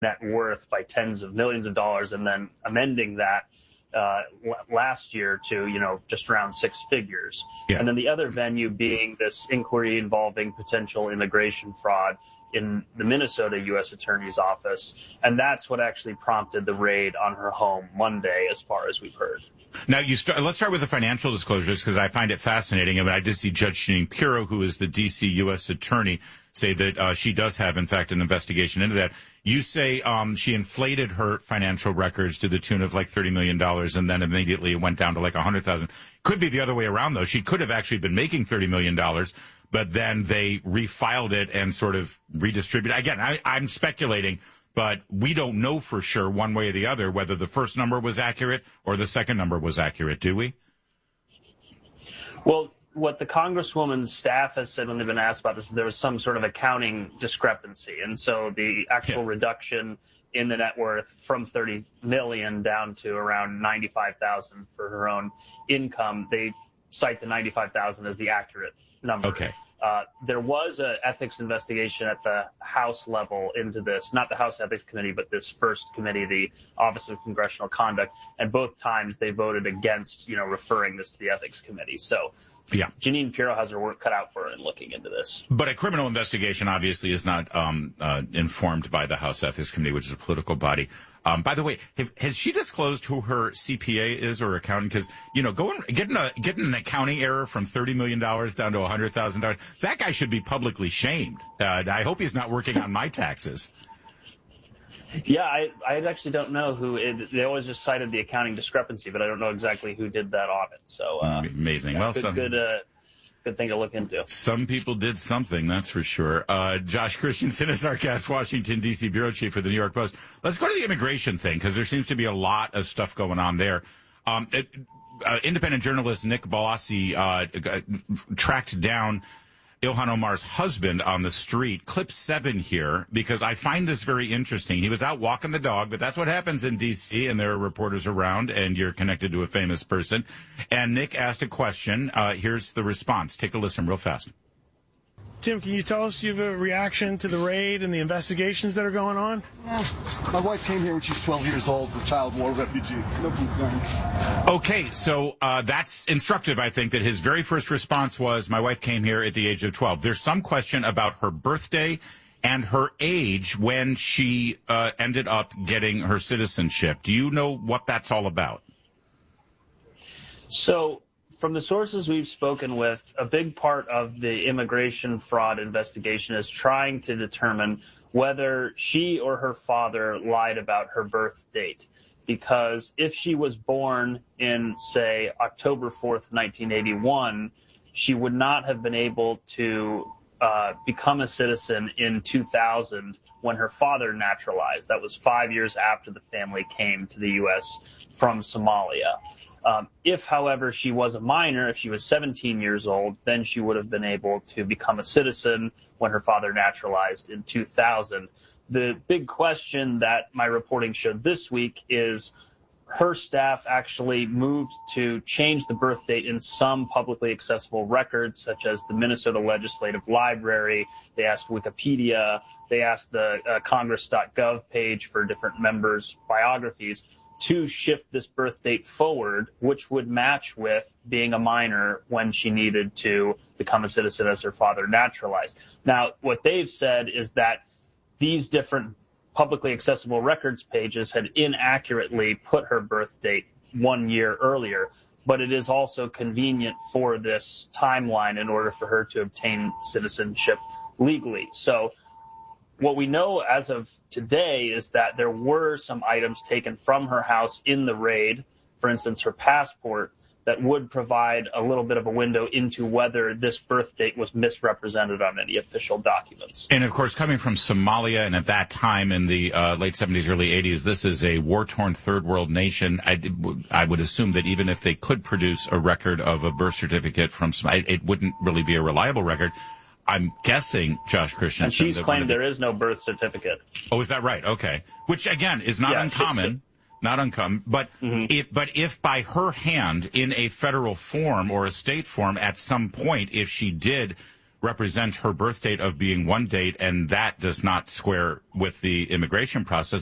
net worth by tens of millions of dollars, and then amending that last year to, just around six figures. Yeah. And then the other venue being this inquiry involving potential immigration fraud in the Minnesota U.S. Attorney's Office. And that's what actually prompted the raid on her home Monday, as far as we've heard. Now, let's start with the financial disclosures, because I find it fascinating. I mean, I did see Judge Jeanine Pirro, who is the D.C. U.S. Attorney, say that she does have, in fact, an investigation into that. You say she inflated her financial records to the tune of like $30 million, and then immediately it went down to like $100,000. Could be the other way around, though. She could have actually been making $30 million, but then they refiled it and sort of redistributed. Again, I'm speculating, but we don't know for sure one way or the other whether the first number was accurate or the second number was accurate, do we? Well, what the Congresswoman's staff has said when they've been asked about this is there was some sort of accounting discrepancy. And so the actual reduction in the net worth from $30 million down to around $95,000 for her own income, they cite the $95,000 as the accurate number. Okay. There was an ethics investigation at the House level into this, not the House Ethics Committee, but this first committee, the Office of Congressional Conduct, and both times they voted against, referring this to the Ethics Committee. So Jeanine Pirro has her work cut out for her in looking into this. But a criminal investigation obviously is not informed by the House Ethics Committee, which is a political body. By the way, has she disclosed who her CPA is or accountant? Because, getting an accounting error from $30 million down to $100,000, that guy should be publicly shamed. I hope he's not working on my taxes. Yeah, I actually don't know who they always just cited the accounting discrepancy, but I don't know exactly who did that audit. So amazing. Yeah, good thing to look into. Some people did something, that's for sure. Josh Christensen is our guest, Washington, D.C. bureau chief for the New York Post. Let's go to the immigration thing, because there seems to be a lot of stuff going on there. Independent journalist Nick Bossi tracked down Ilhan Omar's husband on the street. Clip 7 here, because I find this very interesting. He was out walking the dog, but that's what happens in D.C., and there are reporters around, and you're connected to a famous person. And Nick asked a question. Here's the response. Take a listen real fast. Tim, can you tell us, do you have a reaction to the raid and the investigations that are going on? Yeah. My wife came here when she was 12 years old as a child war refugee. No concern. Okay, so that's instructive, I think, that his very first response was, my wife came here at the age of 12. There's some question about her birthday and her age when she ended up getting her citizenship. Do you know what that's all about? So, from the sources we've spoken with, a big part of the immigration fraud investigation is trying to determine whether she or her father lied about her birth date. Because if she was born in, say, October 4th, 1981, she would not have been able to become a citizen in 2000 when her father naturalized. That was 5 years after the family came to the U.S. from Somalia. If, however, she was a minor, if she was 17 years old, then she would have been able to become a citizen when her father naturalized in 2000. The big question that my reporting showed this week is her staff actually moved to change the birth date in some publicly accessible records, such as the Minnesota Legislative Library. They asked Wikipedia. They asked the Congress.gov page for different members' biographies to shift this birth date forward, which would match with being a minor when she needed to become a citizen as her father naturalized. Now, what they've said is that these different publicly accessible records pages had inaccurately put her birth date 1 year earlier, but it is also convenient for this timeline in order for her to obtain citizenship legally. So what we know as of today is that there were some items taken from her house in the raid, for instance, her passport, that would provide a little bit of a window into whether this birth date was misrepresented on any official documents. And, of course, coming from Somalia, and at that time in the late 70s, early 80s, this is a war-torn third world nation. I would assume that even if they could produce a record of a birth certificate from Somalia, it wouldn't really be a reliable record. I'm guessing, Josh Christensen. And she's claimed there is no birth certificate. Oh, is that right? Okay. Which, again, is not uncommon. Not uncommon. But, if by her hand in a federal form or a state form at some point, if she did represent her birth date of being one date, and that does not square with the immigration process.